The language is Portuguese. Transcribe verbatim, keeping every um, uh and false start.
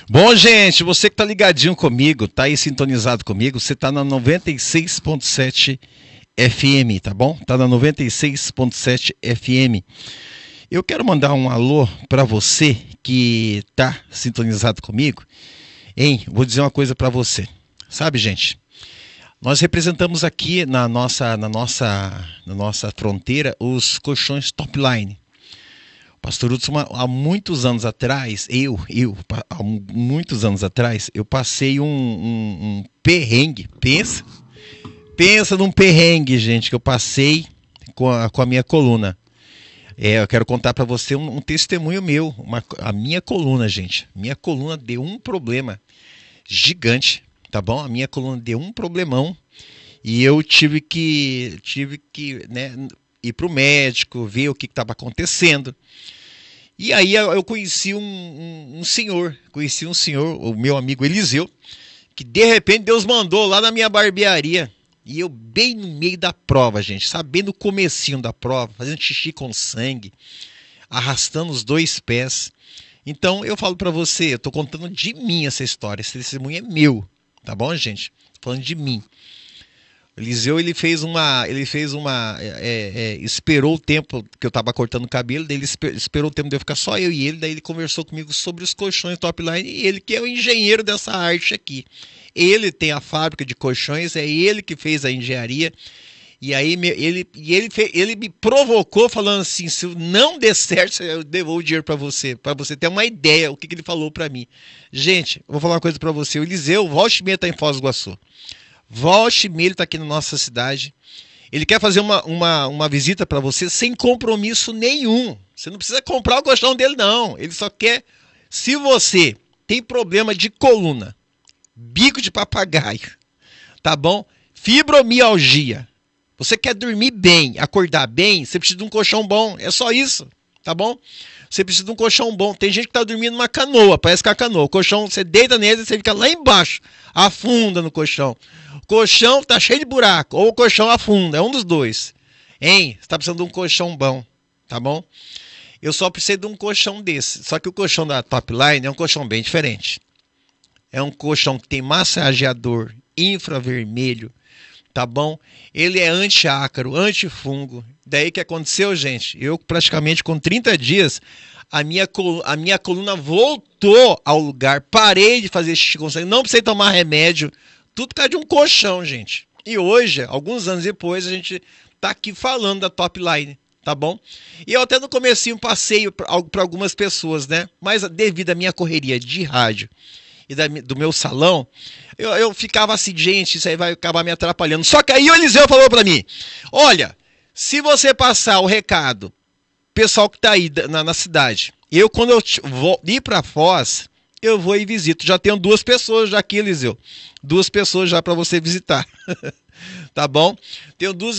Bom, gente, você que tá ligadinho comigo, tá aí sintonizado comigo, você tá na noventa e seis ponto sete F M, tá bom? Tá na noventa e seis ponto sete F M. Eu quero mandar um alô para você que tá sintonizado comigo. Hein, vou dizer uma coisa para você. Sabe, gente, nós representamos aqui na nossa, na nossa, na nossa fronteira os colchões Topline. Pastor Hudson, há muitos anos atrás, eu, eu, há muitos anos atrás, eu passei um, um, um perrengue, pensa, pensa num perrengue, gente, que eu passei com a, com a minha coluna. É, eu quero contar para você um, um testemunho meu, uma, a minha coluna, gente, minha coluna deu um problema gigante, tá bom? A minha coluna deu um problemão e eu tive que, tive que, né, ir para o médico, ver o que estava acontecendo. E aí eu conheci um, um, um senhor, conheci um senhor, o meu amigo Eliseu, que de repente Deus mandou lá na minha barbearia. E eu bem no meio da prova, gente, sabendo o comecinho da prova, fazendo xixi com sangue, arrastando os dois pés. Então eu falo para você, eu estou contando de mim essa história, esse testemunho é meu, tá bom, gente? Tô falando de mim. Eliseu, ele fez uma, ele fez uma, é, é, esperou o tempo que eu estava cortando o cabelo, daí ele esperou o tempo de eu ficar só eu e ele, daí ele conversou comigo sobre os colchões Topline, e ele que é o engenheiro dessa arte aqui. Ele tem a fábrica de colchões, é ele que fez a engenharia, e aí ele, e ele, fez, ele me provocou falando assim, se não der certo, eu devolvo o dinheiro para você, para você ter uma ideia o que, que ele falou para mim. Gente, eu vou falar uma coisa para você, o Eliseu, volte e meia está em Foz do Iguaçu. Volte e meia, ele está aqui na nossa cidade. Ele quer fazer uma, uma, uma visita para você sem compromisso nenhum. Você não precisa comprar o colchão dele, não. Ele só quer, se você tem problema de coluna, bico de papagaio, tá bom? Fibromialgia. Você quer dormir bem, acordar bem, você precisa de um colchão bom. É só isso, tá bom? Você precisa de um colchão bom. Tem gente que tá dormindo numa canoa, parece que é a canoa. O colchão, você deita nele e você fica lá embaixo, afunda no colchão. O colchão tá cheio de buraco, ou o colchão afunda, é um dos dois. Hein? Você tá precisando de um colchão bom, tá bom? Eu só preciso de um colchão desse. Só que o colchão da Topline é um colchão bem diferente. É um colchão que tem massageador infravermelho, tá bom? Ele é anti-ácaro, antifungo. Daí que aconteceu, gente? Eu praticamente com trinta dias, a minha, a minha coluna voltou ao lugar. Parei de fazer xixi com sangue, não precisei tomar remédio. Tudo por causa de um colchão, gente. E hoje, alguns anos depois, a gente tá aqui falando da Topline, tá bom? E eu até no comecinho passei para algumas pessoas, né? Mas devido à minha correria de rádio e da, do meu salão, eu, eu ficava assim, gente, isso aí vai acabar me atrapalhando. Só que aí o Eliseu falou para mim, olha, se você passar o recado, pessoal que tá aí na, na cidade, eu quando eu vou ir para Foz, eu vou e visito. Já tenho duas pessoas já aqui, Eliseu. Duas pessoas já para você visitar. Tá bom? Tenho duas